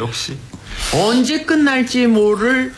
역시. 언제 끝날지 모를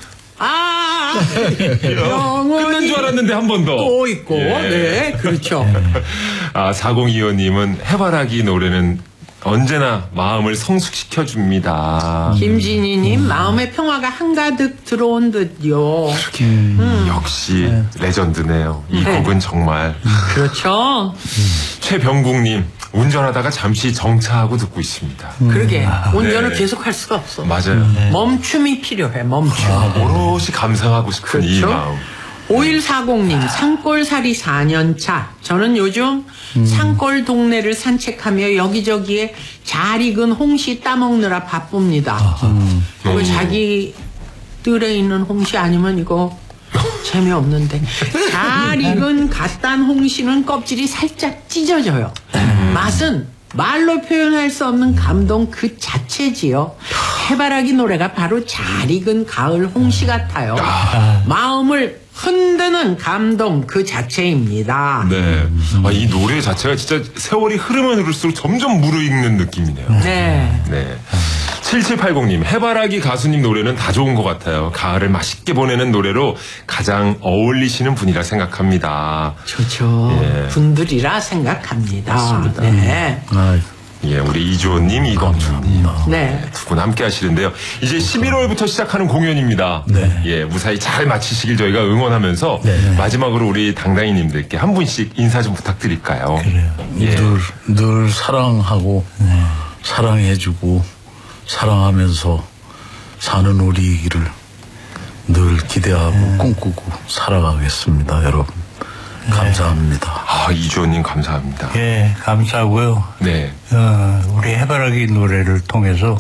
끝난 줄 알았는데 한 번 더. 또 있고. 예. 네, 그렇죠. 4025님은 해바라기 노래는 언제나 마음을 성숙시켜줍니다. 김진희님, 마음의 평화가 한가득 들어온 듯요. 역시 레전드네요. 이 곡은 정말. 그렇죠. 최병국님, 운전하다가 잠시 정차하고 듣고 있습니다. 그러게. 운전을 네. 계속 할 수가 없어. 맞아요. 멈춤이 필요해, 멈춤. 오롯이 감상하고 싶은 이 그렇죠? 마음. 5140님, 산골살이 4년차. 저는 요즘 산골 동네를 산책하며 여기저기에 잘 익은 홍시 따먹느라 바쁩니다. 이거 자기 뜰에 있는 홍시 아니면 이거 재미없는데. 잘 익은 갓 단 홍시는 껍질이 살짝 찢어져요. 맛은 말로 표현할 수 없는 감동 그 자체지요. 해바라기 노래가 바로 잘 익은 가을 홍시 같아요. 마음을 흔드는 감동 그 자체입니다. 네. 이 노래 자체가 진짜 세월이 흐르면 흐를수록 점점 무르익는 느낌이네요. 네. 네. 7780님, 해바라기 가수님 노래는 다 좋은 것 같아요. 가을을 맛있게 보내는 노래로 가장 어울리시는 분이라 생각합니다. 좋죠. 예. 분들이라 생각합니다. 맞습니다. 네. 예, 우리 이주호님, 이광준님. 네. 두 분 함께 하시는데요. 이제 11월부터 시작하는 공연입니다. 네. 예, 무사히 잘 마치시길 저희가 응원하면서 네. 마지막으로 우리 당당이님들께 한 분씩 인사 좀 부탁드릴까요? 그래요. 예. 늘 사랑하고 사랑해주고 사랑하면서 사는 우리를 늘 기대하고 꿈꾸고 살아가겠습니다, 여러분. 감사합니다. 이주호님 감사합니다. 예, 감사하고요. 네. 우리 해바라기 노래를 통해서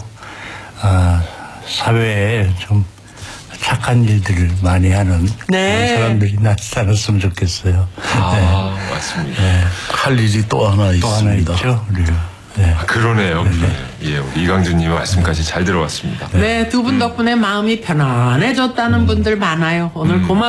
사회에 좀 착한 일들을 많이 하는 네. 그런 사람들이 나타났으면 좋겠어요. 맞습니다. 할 일이 또 하나 또 하나 있습니다. 있죠, 우리가. 네. 그러네요. 예, 우리 이광준님의 말씀까지 잘 들어왔습니다. 네, 두 분 덕분에 마음이 편안해졌다는 분들 많아요. 오늘 고맙습니다.